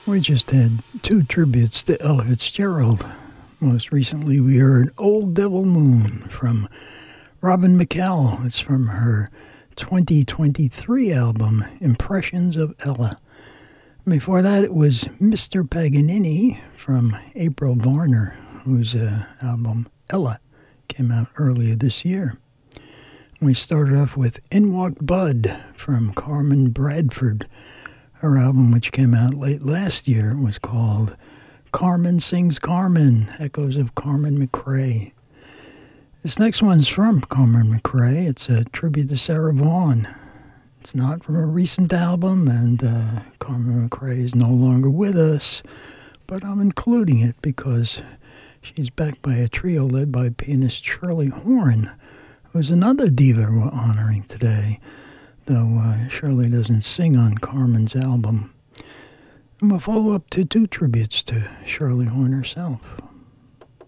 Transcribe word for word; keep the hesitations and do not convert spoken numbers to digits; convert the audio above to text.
We just had two tributes to Ella Fitzgerald. Most recently, we heard Old Devil Moon from Robin McCall. It's from her twenty twenty-three album, Impressions of Ella. Before that, it was Mister Paganini from April Varner, whose uh, album, Ella, came out earlier this year. We started off with In Walked Bud from Carmen Bradford. Her album, which came out late last year, was called Carmen Sings Carmen, Echoes of Carmen McRae. This next one's from Carmen McRae. It's a tribute to Sarah Vaughan. It's not from a recent album, and uh, Carmen McRae is no longer with us, but I'm including it because she's backed by a trio led by pianist Shirley Horn, who's another diva we're honoring today, though uh, Shirley doesn't sing on Carmen's album. And we'll follow up to two tributes to Shirley Horn herself.